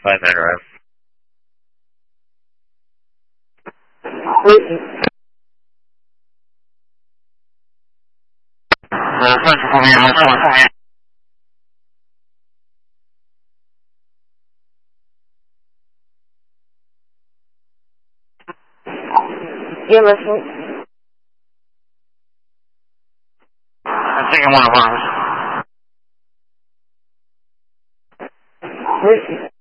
5-9 arrive. You're listening. I'm taking one of ours.